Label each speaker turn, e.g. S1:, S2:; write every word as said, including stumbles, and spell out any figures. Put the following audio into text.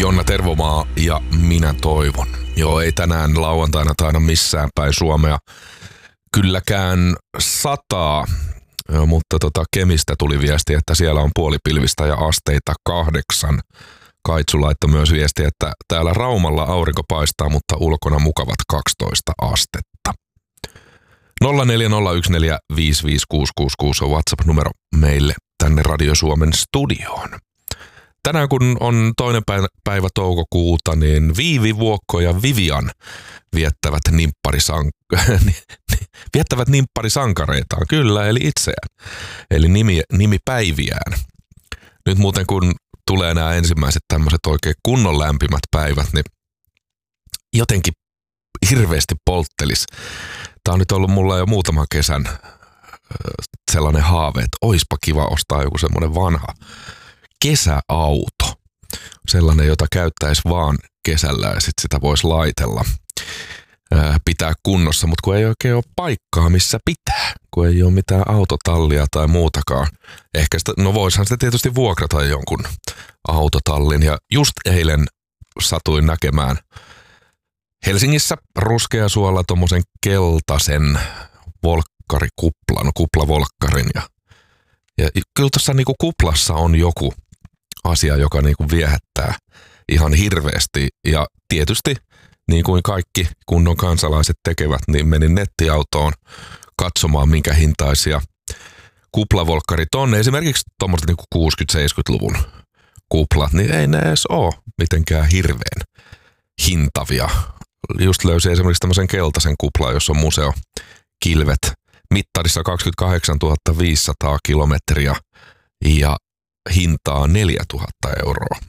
S1: Jonna Tervomaa ja minä Toivon. Joo, ei tänään lauantaina taida missään päin Suomea kylläkään sataa, mutta tota Kemistä tuli viesti, että siellä on puolipilvistä ja asteita kahdeksan. Kaitsu laittoi myös viesti, että täällä Raumalla aurinko paistaa, mutta ulkona mukavat kaksitoista astetta. nolla neljä nolla yksi neljä viisi viisi kuusi kuusi kuusi on WhatsApp-numero meille tänne Radio Suomen studioon. Tänään kun on toinen päivä toukokuuta, niin Viivi, Vuokko ja Vivian viettävät, nimpparisank- viettävät nimpparisankareitaan, kyllä, eli itseään, eli nimi, nimipäiviään. Nyt muuten kun tulee nämä ensimmäiset tämmöiset oikein kunnon lämpimät päivät, niin jotenkin hirveästi polttelis. Tämä on nyt ollut mulla jo muutaman kesän sellainen haave, että oispa kiva ostaa joku semmoinen vanha kesäauto. Sellainen, jota käyttäisi vaan kesällä ja sitten sitä voisi laitella, ää, pitää kunnossa, mutta kun ei oikein ole paikkaa, missä pitää, kun ei ole mitään autotallia tai muutakaan. Ehkä sitä, no voisihan sitä tietysti vuokrata jonkun autotallin ja just eilen satuin näkemään Helsingissä Ruskeasuolla tommosen keltaisen volkkarikuplan, kuplavolkkarin ja, ja kyllä tuossa niinku kuplassa on joku asia, joka niinku viehättää ihan hirveästi ja tietysti niin kuin kaikki kunnon kansalaiset tekevät, niin menin nettiautoon katsomaan minkä hintaisia kuplavolkkarit on. Esimerkiksi tuommoiset niinku kuusikymmentä-seitsemänkymmentäluvun kuplat, niin ei ne edes ole mitenkään hirveän hintavia. Just löysin esimerkiksi tämmöisen keltaisen kuplan, jossa on museokilvet mittarissa kaksikymmentäkahdeksantuhatta viisisataa kilometriä ja hintaa neljätuhatta euroa.